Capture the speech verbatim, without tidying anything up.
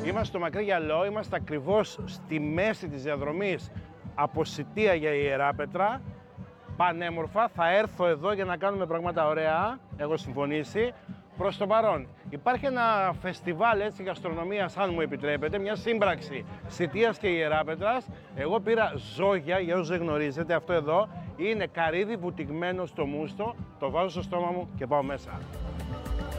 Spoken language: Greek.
Είμαστε στο Μακρύ Γυαλό, είμαστε ακριβώς στη μέση της διαδρομής από Σιτία για Ιεράπετρα. Πανέμορφα, θα έρθω εδώ για να κάνουμε πράγματα ωραία, έχω συμφωνήσει. Προς το παρόν, υπάρχει ένα φεστιβάλ έτσι γαστρονομίας, αν μου επιτρέπετε, μια σύμπραξη Σιτίας και Ιεράπετρας. Εγώ πήρα ζόγια, για όσους δεν γνωρίζετε, αυτό εδώ είναι καρύδι βουτυγμένο στο μούστο, το βάζω στο στόμα μου και πάω μέσα.